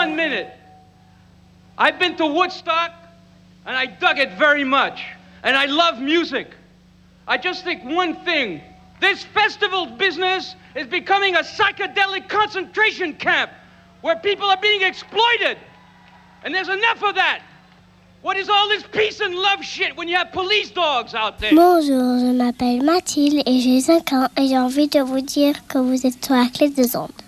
1 minute. I've been to Woodstock, and I dug it very much. And I love music. I just think one thing. This festival business is becoming a psychedelic concentration camp where people are being exploited. And there's enough of that. What is all this peace and love shit when you have police dogs out there? Bonjour, je m'appelle Mathilde et j'ai 5 ans et j'ai envie de vous dire que vous êtes sur la clé des ondes.